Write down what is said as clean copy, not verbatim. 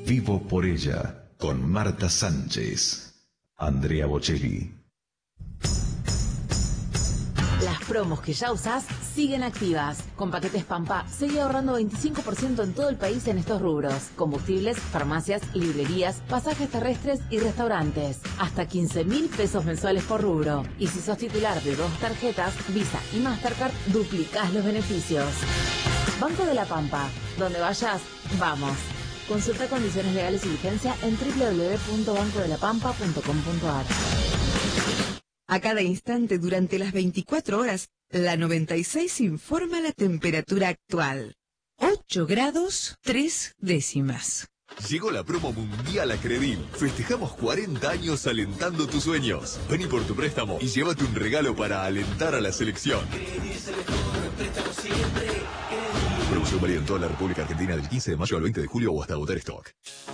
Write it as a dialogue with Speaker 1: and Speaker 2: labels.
Speaker 1: Vivo por ella, con Marta Sánchez. Andrea Bocelli.
Speaker 2: Las promos que ya usás siguen activas. Con paquetes Pampa, seguí ahorrando 25% en todo el país en estos rubros. Combustibles, farmacias, librerías, pasajes terrestres y restaurantes. Hasta 15.000 pesos mensuales por rubro. Y si sos titular de 2 tarjetas, Visa y Mastercard, duplicás los beneficios. Banco de la Pampa. Donde vayas, vamos. Consulta condiciones legales y vigencia en www.bancodelapampa.com.ar.
Speaker 3: A cada instante durante las 24 horas, la 96 informa la temperatura actual. 8 grados 3 décimas.
Speaker 4: Llegó la promo mundial a Credil. Festejamos 40 años alentando tus sueños. Vení por tu préstamo y llévate un regalo para alentar a la selección. Promoción válida en toda la República Argentina del 15 de mayo al 20 de julio o hasta agotar stock.